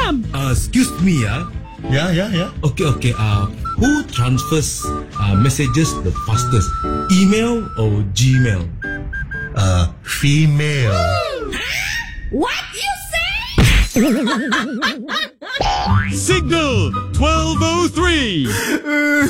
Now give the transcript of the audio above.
Excuse me, Yeah. Okay. Who transfers messages the fastest? Email or Gmail? Female. What you say? Signal 1203.